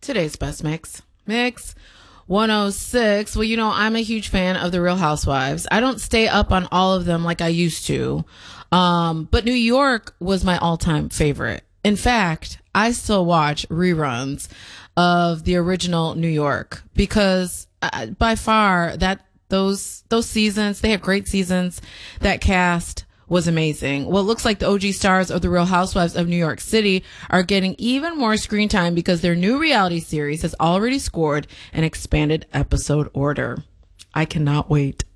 Today's best mix. Mix 106. Well, I'm a huge fan of The Real Housewives. I don't stay up on all of them like I used to. But New York was my all-time favorite. In fact, I still watch reruns of the original New York because by far those seasons, they have great seasons. That cast was amazing. Well, it looks like the OG stars of The Real Housewives of New York City are getting even more screen time because their new reality series has already scored an expanded episode order. I cannot wait.